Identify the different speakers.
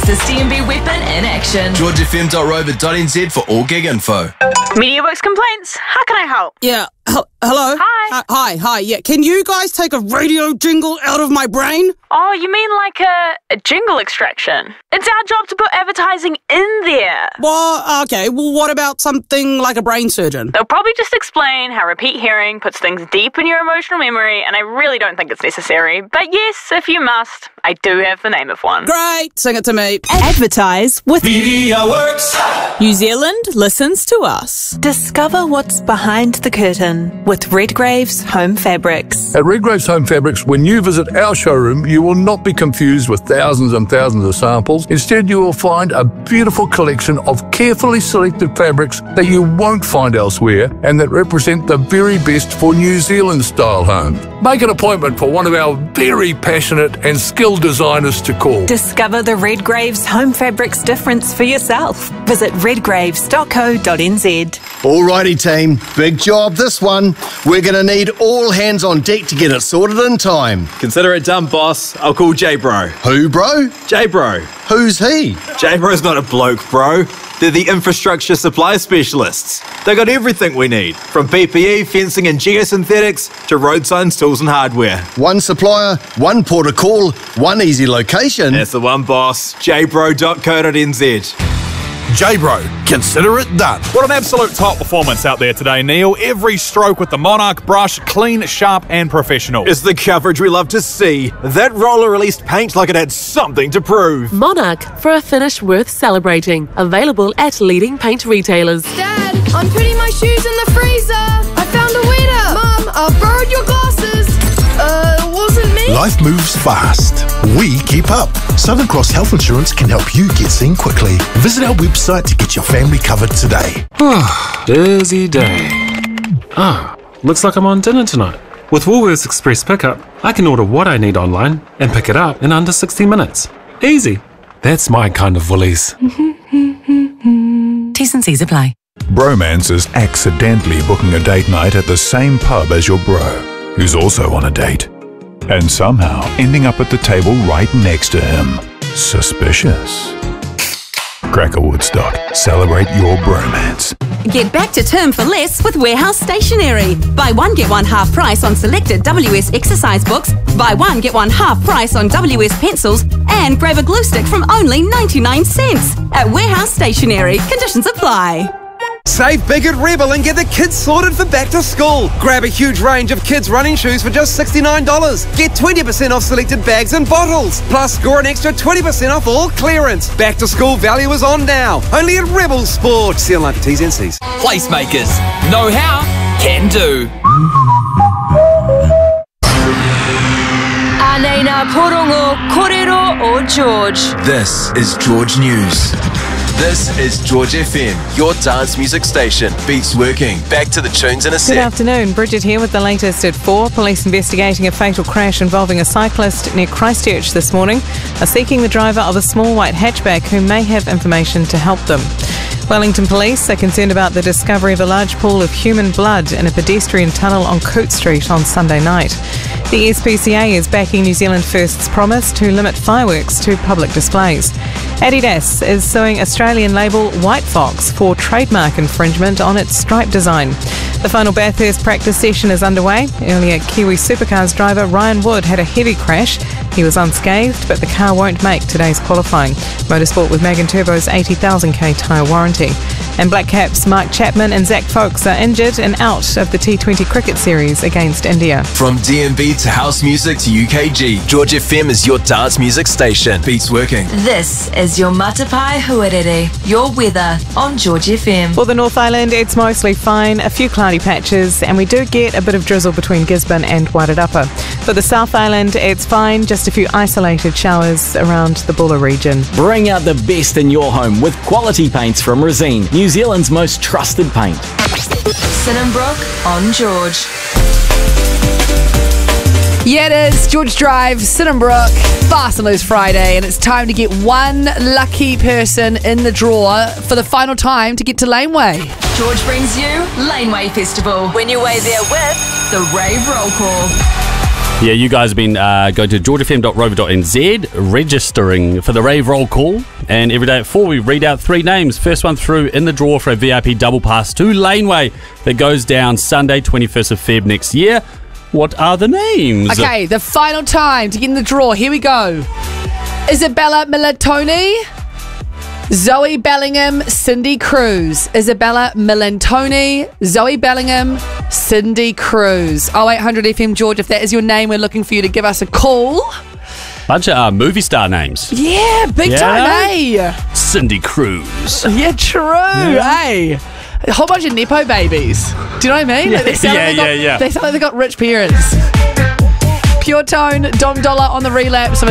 Speaker 1: fastest D&B weapon in action.
Speaker 2: georgefm.rover.nz for all gig info.
Speaker 3: MediaWorks complaints. How can I help?
Speaker 4: Yeah. Hello?
Speaker 3: Hi.
Speaker 4: Hi. Yeah. Can you guys take a radio jingle out of my brain?
Speaker 3: Oh, you mean like a jingle extraction? It's our job to put advertising in there.
Speaker 4: Well, okay. Well, what about something like a brain surgeon?
Speaker 3: They'll probably just explain how repeat hearing puts things deep in your emotional memory, and I really don't think it's necessary. But yes, if you must, I do have the name of one.
Speaker 4: Great. Sing it to me.
Speaker 5: Advertise with
Speaker 2: MediaWorks.
Speaker 5: New Zealand listens to us. Discover what's behind the curtain with Redgrave's Home Fabrics.
Speaker 6: At Redgrave's Home Fabrics, when you visit our showroom, you will not be confused with thousands and thousands of samples. Instead, you will find a beautiful collection of carefully selected fabrics that you won't find elsewhere and that represent the very best for New Zealand-style homes. Make an appointment for one of our very passionate and skilled designers to call.
Speaker 5: Discover the Redgrave's Home Fabrics difference for yourself. Visit redgraves.co.nz.
Speaker 7: Alrighty team, big job this one. We're going to need all hands on deck to get it sorted in time.
Speaker 8: Consider it done, boss. I'll call J-Bro.
Speaker 7: Who, bro?
Speaker 8: J-Bro.
Speaker 7: Who's he?
Speaker 8: J-Bro's not a bloke, bro. They're the infrastructure supply specialists. They got everything we need, from PPE, fencing and geosynthetics to road signs, tools and hardware.
Speaker 7: One supplier, one port of call, one easy location.
Speaker 8: That's the one, boss. jbro.co.nz.
Speaker 9: J-Bro, consider it done. What an absolute top performance out there today, Neil. Every stroke with the Monarch brush, clean, sharp and professional.
Speaker 8: It's the coverage we love to see. That roller released paint like it had something to prove.
Speaker 10: Monarch, for a finish worth celebrating. Available at leading paint retailers.
Speaker 11: Dad, I'm putting my shoes in the freezer. I found a winner. Mum, I've borrowed your glasses. Wasn't me.
Speaker 12: Life moves fast. We keep up. Southern Cross Health Insurance can help you get seen quickly. Visit our website to get your family covered today.
Speaker 13: Busy day. Looks like I'm on dinner tonight. With Woolworths Express Pickup, I can order what I need online and pick it up in under 60 minutes. Easy. That's my kind of Woolies.
Speaker 1: T's and C's apply.
Speaker 14: Bromance is accidentally booking a date night at the same pub as your bro, who's also on a date, and somehow ending up at the table right next to him. Suspicious. Cracker Woodstock. Celebrate your bromance.
Speaker 15: Get back to term for less with Warehouse Stationery. Buy one, get one half price on selected WS exercise books. Buy one, get one half price on WS pencils. And grab a glue stick from only 99 cents. At Warehouse Stationery. Conditions apply.
Speaker 16: Save big at Rebel and get the kids sorted for back to school. Grab a huge range of kids' running shoes for just $69. Get 20% off selected bags and bottles. Plus, score an extra 20% off all clearance. Back to school value is on now. Only at Rebel Sport. See online for T's and C's.
Speaker 17: Placemakers. Know how, can do.
Speaker 1: Anena Porongo, Korero or George.
Speaker 2: This is George News. This is George FM, your dance music station. Beats working. Back to the tunes in a sec.
Speaker 18: Good afternoon. Bridget here with the latest at 4. Police investigating a fatal crash involving a cyclist near Christchurch this morning are seeking the driver of a small white hatchback who may have information to help them. Wellington Police are concerned about the discovery of a large pool of human blood in a pedestrian tunnel on Coot Street on Sunday night. The SPCA is backing New Zealand First's promise to limit fireworks to public displays. Adidas is suing Australian label White Fox for trademark infringement on its stripe design. The final Bathurst practice session is underway. Earlier, Kiwi Supercars driver Ryan Wood had a heavy crash. He was unscathed, but the car won't make today's qualifying. Motorsport with Magan Turbo's 80,000k tyre warranty. And Black Caps Mark Chapman and Zach Folkes are injured and out of the T20 cricket series against India.
Speaker 2: From DMB to house music to UKG, George FM is your dance music station. Beats working.
Speaker 1: This is your Matapai Huarere, your weather on George FM.
Speaker 18: For the North Island, it's mostly fine, a few cloudy patches, and we do get a bit of drizzle between Gisborne and Wairarapa. For the South Island, it's fine, just a few isolated showers around the Bulla region.
Speaker 19: Bring out the best in your home with quality paints from Resine, New Zealand's most trusted paint.
Speaker 1: Sinnenbrook on George.
Speaker 20: Yeah, it is. George Drive, Sinnenbrook, Fast and Loose Friday, and it's time to get one lucky person in the draw for the final time to get to Laneway.
Speaker 1: George brings you Laneway Festival. When you way there with the Rave Roll Call.
Speaker 6: Yeah, you guys have been going to georgefm.rover.nz, registering for the Rave Roll Call
Speaker 21: And every day at 4, we read out 3 names. First one through in the draw for a VIP double pass to Laneway that goes down Sunday, 21st of Feb next year. What are the names?
Speaker 20: Okay, the final time to get in the draw. Here we go. Isabella Milantoni, Zoe Bellingham, Cindy Cruz. Isabella Milantoni, Zoe Bellingham, Cindy Cruz. 0800 FM George, if that is your name, we're looking for you to give us a call.
Speaker 21: Bunch of movie star names.
Speaker 20: Yeah, big time, eh?
Speaker 21: Cindy Cruz.
Speaker 20: Yeah, true, eh? A whole bunch of Nepo babies. Do you know what I mean? Like, they sound like they got rich parents. Pure Tone, Dom Dollar on the relapse of